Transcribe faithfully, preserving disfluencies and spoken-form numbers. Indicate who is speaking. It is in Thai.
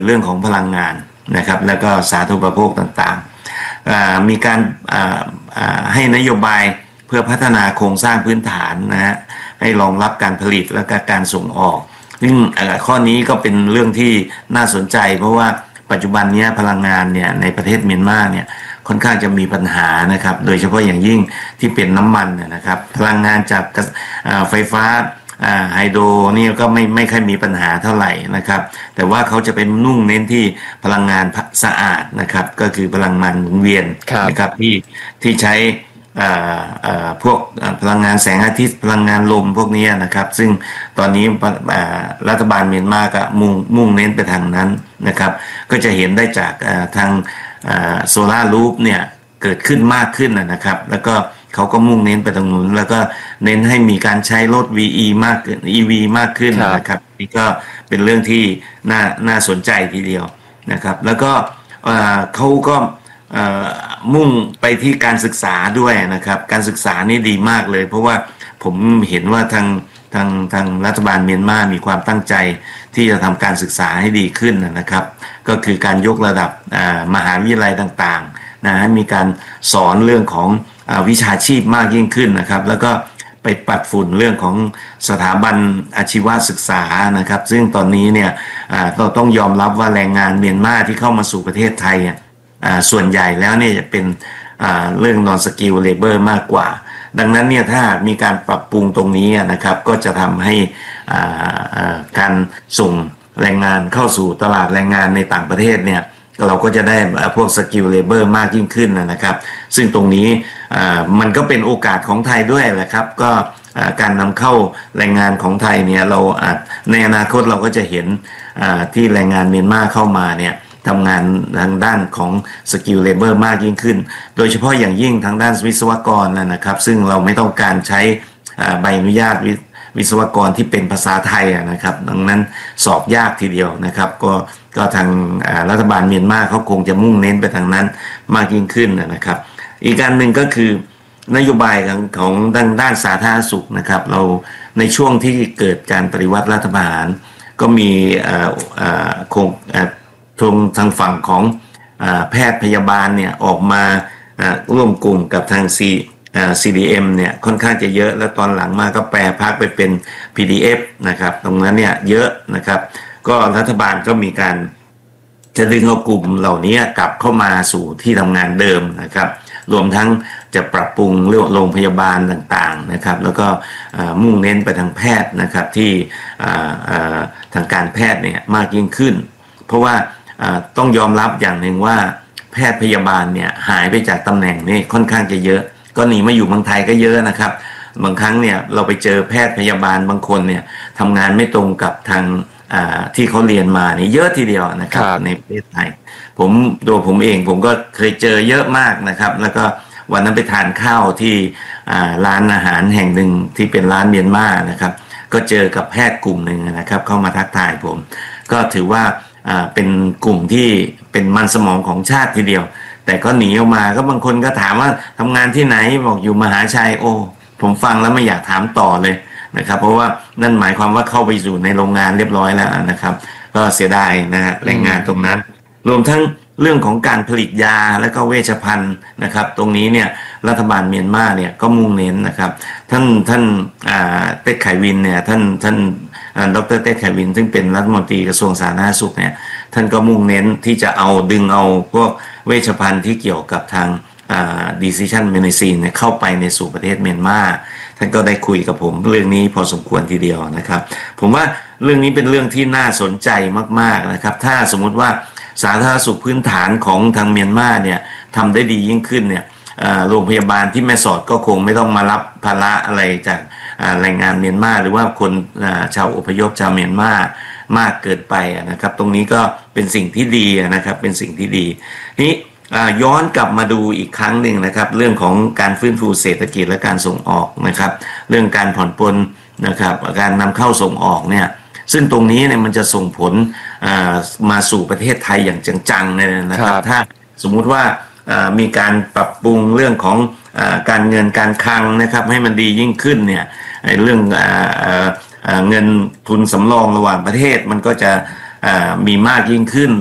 Speaker 1: เรื่องของพลังงานนะครับแล้วก็สาธารณูปโภคต่างๆมีการให้นโยบายเพื่อพัฒนาโครงสร้างพื้นฐานนะฮะให้รองรับการผลิตและก็การส่งออกซึ่งข้อนี้ก็เป็นเรื่องที่น่าสนใจเพราะว่าปัจจุบันนี้พลังงานเนี่ยในประเทศเมียนมาเนี่ยค่อนข้างจะมีปัญหานะครับโดยเฉพาะอย่างยิ่งที่เป็นน้ำมันนะครับพลังงานจากไฟฟ้าไฮโดรนี่ก็ไม่ไม่ค่อยมีปัญหาเท่าไหร่นะครับแต่ว่าเขาจะเป็นนุ่งเน้นที่พลังงานสะอาดนะครับก็คือพลังงานหมุนเวียนนะครับที่ที่ใช้พวกพลังงานแสงอาทิตย์พลังงานลมพวกนี้นะครับซึ่งตอนนี้รัฐบาลเมียนมาก็มุ่งมุ่งเน้นไปทางนั้นนะครับก็จะเห็นได้จากทางโซลาร์รูฟเนี่ยเกิดขึ้นมากขึ้นนะครับแล้วก็เขาก็มุ่งเน้นไปตรงนู้นแล้วก็เน้นให้มีการใช้รถ วี อี มากขึ้น อี วี มากขึ้นนะครับนี่ก็เป็นเรื่องที่น่าน่าสนใจทีเดียวนะครับแล้วก็เขาก็มุ่งไปที่การศึกษาด้วยนะครับการศึกษานี่ดีมากเลยเพราะว่าผมเห็นว่าทางทางทางรัฐบาลเมียนมามีความตั้งใจที่จะทำการศึกษาให้ดีขึ้นนะครับก็คือการยกระดับมหาวิทยาลัยต่างๆนะมีการสอนเรื่องของวิชาชีพมากยิ่งขึ้นนะครับแล้วก็ไปปัดฝุ่นเรื่องของสถาบันอาชีวศึกษานะครับซึ่งตอนนี้เนี่ยเราต้องยอมรับว่าแรงงานเมียนมาที่เข้ามาสู่ประเทศไทยส่วนใหญ่แล้วเนี่ยจะเป็นเรื่อง non skill labor มากกว่าดังนั้นเนี่ยถ้ามีการปรับปรุงตรงนี้นะครับก็จะทำให้การส่งแรงงานเข้าสู่ตลาดแรงงานในต่างประเทศเนี่ยเราก็จะได้พวก skill labor มากยิ่งขึ้นนะครับซึ่งตรงนี้มันก็เป็นโอกาสของไทยด้วยแหละครับก็การนำเข้าแรงงานของไทยเนี่ยเราอาจในอนาคตเราก็จะเห็นที่แรงงานเมียนมาเข้ามาเนี่ยทำงานทางด้านของสกิลเลเบอร์มากยิ่งขึ้นโดยเฉพาะอย่างยิ่งทางด้านวิศวกรนะครับซึ่งเราไม่ต้องการใช้ใบอนุญาตวิศวกรที่เป็นภาษาไทยนะครับดังนั้นสอบยากทีเดียวนะครับก็ก็ทางรัฐบาลเมียนมาเขาคงจะมุ่งเน้นไปทางนั้นมากยิ่งขึ้นนะครับอีกการหนึ่งก็คือนโยบายของของด้านด้านสาธารณสุขนะครับเราในช่วงที่เกิดการปฏิวัติรัฐประหารก็มีโครงทางทางฝั่งของแพทย์พยาบาลเนี่ยออกมาร่วมกลุ่มกับทาง C ซี ดี เอ็ม เนี่ยค่อนข้างจะเยอะแล้วตอนหลังมาก็แปลภาคไปเป็น พี ดี เอฟ นะครับตรงนั้นเนี่ยเยอะนะครับก็รัฐบาลก็มีการจะดึงเอากลุ่มเหล่านี้กลับเข้ามาสู่ที่ทำงานเดิมนะครับรวมทั้งจะปรับปรุงเรื่องโรงพยาบาลต่างๆนะครับแล้วก็มุ่งเน้นไปทางแพทย์นะครับที่ทางการแพทย์เนี่ยมากยิ่งขึ้นเพราะว่าต้องยอมรับอย่างหนึ่งว่าแพทย์พยาบาลเนี่ยหายไปจากตำแหน่งนี้ค่อนข้างจะเยอะก็หนีมาอยู่เมืองไทยก็เยอะนะครับบางครั้งเนี่ยเราไปเจอแพทย์พยาบาลบางคนเนี่ยทำงานไม่ตรงกับทางที่เขาเรียนมานี่เยอะทีเดียวนะครับในประเทศไทยผมตัวผมเองผมก็เคยเจอเยอะมากนะครับแล้วก็วันนั้นไปทานข้าวที่ร้านอาหารแห่งหนึ่งที่เป็นร้านเมียนมานะครับก็เจอกับแพทย์กลุ่มหนึ่งนะครับเข้ามาทักทายผมก็ถือว่าเป็นกลุ่มที่เป็นมันสมองของชาติทีเดียวแต่ก็หนีออกมาก็บางคนก็ถามว่าทำงานที่ไหนบอกอยู่มหาชัยโอ้ผมฟังแล้วไม่อยากถามต่อเลยนะครับเพราะว่านั่นหมายความว่าเข้าไปอยู่ในโรงงานเรียบร้อยแล้วนะครับก็เสียดายนะฮะแรงงานตรงนั้นรวมทั้งเรื่องของการผลิตยาและก็เวชภัณฑ์นะครับตรงนี้เนี่ยรัฐบาลเมียนมาเนี่ยก็มุ่งเน้นนะครับท่านท่านเต็ดไขวินเนี่ยท่านท่านดร.เต็ดไขวินซึ่งเป็นรัฐมนตรีกระทรวงสาธารณสุขเนี่ยท่านก็มุ่งเน้นที่จะเอาดึงเอาพวกเวชภัณฑ์ที่เกี่ยวกับทางdecision medicine เนี่ยเข้าไปในสู่ประเทศเมียนมาท่านก็ได้คุยกับผมเรื่องนี้พอสมควรทีเดียวนะครับผมว่าเรื่องนี้เป็นเรื่องที่น่าสนใจมากๆนะครับถ้าสมมุติว่าสาธารณสุขพื้นฐานของทางเมียนมาเนี่ยทำได้ดียิ่งขึ้นเนี่ยโรงพยาบาลที่แม่สอดก็คงไม่ต้องมารับภาระอะไรจากแรงงานเมียนมาหรือว่าคนชาวอพยพชาวเมียนมามากเกินไปนะครับตรงนี้ก็เป็นสิ่งที่ดีนะครับเป็นสิ่งที่ดีนี้ย้อนกลับมาดูอีกครั้งหนึ่งนะครับเรื่องของการฟื้นฟูเศรษฐกิจและการส่งออกนะครับเรื่องการผ่อนปลนนะครับการนำเข้าส่งออกเนี่ยซึ่งตรงนี้เนี่ยมันจะส่งผลมาสู่ประเทศไทยอย่างจังๆเลยนะครับถ้าสมมุติว่ามีการปรับปรุงเรื่องของการเงินการคลังนะครับให้มันดียิ่งขึ้นเนี่ยเรื่องเงินทุนสำรองระหว่างประเทศมันก็จะอ่ามีมากยิ่งขึ้น